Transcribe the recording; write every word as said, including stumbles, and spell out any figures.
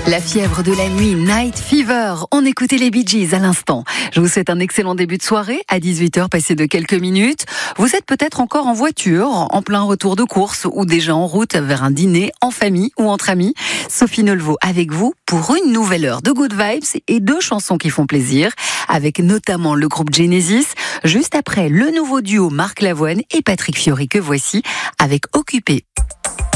La fièvre de la nuit, Night Fever. On écoutait les Bee Gees à l'instant. Je vous souhaite un excellent début de soirée. À dix-huit heures, passé de quelques minutes. Vous êtes peut-être encore en voiture, en plein retour de course ou déjà en route vers un dîner en famille ou entre amis. Sophie Nelvaux avec vous pour une nouvelle heure de Good Vibes et deux chansons qui font plaisir, avec notamment le groupe Genesis. Juste après, le nouveau duo Marc Lavoine et Patrick Fiori que voici avec Occupé.